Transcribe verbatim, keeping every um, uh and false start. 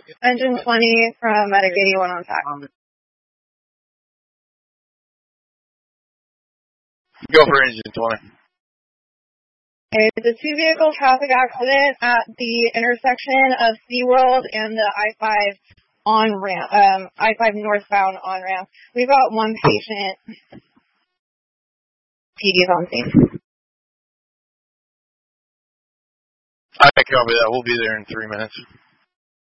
Engine twenty from Medic eighty-one on track. Go for engine twenty. It's a two-vehicle traffic accident at the intersection of SeaWorld and the I five on-ramp, um, I five northbound on-ramp. We've got one patient. P D's on scene. I copy that. We'll be there in three minutes.